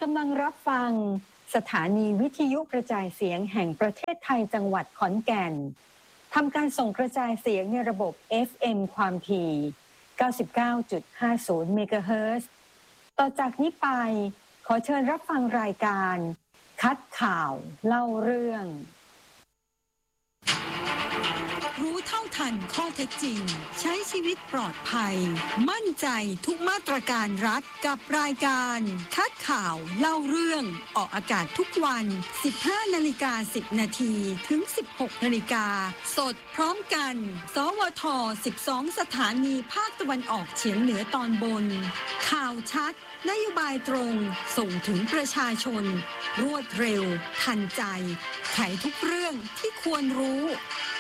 กำลังรับฟังสถานีวิทยุกระจายเสียงแห่งประเทศไทยจังหวัดขอนแก่นทำการส่งกระจายเสียงในระบบ FM ความถี่ 99.50 เมกะเฮิรตซ์ต่อจากนี้ไปขอเชิญรับฟังรายการคัดข่าวเล่าเรื่องรู้เท่าทันข้อเท็จจริงใช้ชีวิตปลอดภัยมั่นใจทุกมาตรการรัฐกับรายการคัดข่าวเล่าเรื่องออกอากาศทุกวัน 15:10 นาทีถึง 16 นาฬิกาสดพร้อมกันสวท 12 สถานีภาคตะวันออกเฉียงเหนือตอนบนข่าวชัดนโยบายตรงส่งถึงประชาชนรวดเร็วทันใจไขทุกเรื่องที่ควรรู้